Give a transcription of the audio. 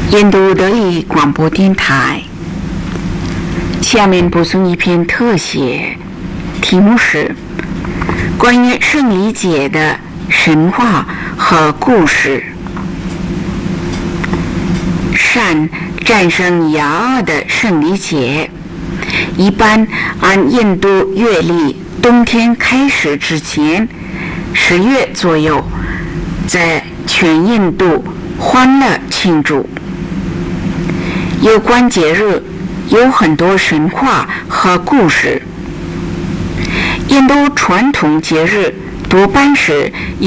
印度德语广播电台。下面播送一篇特写，题目是关于圣礼节的神话和故事。善战胜亚恶的圣礼节，一般按印度月历冬天开始之前10月左右，在全印度欢乐庆祝。有关节日有很多神话和故事。印度传统节日多半是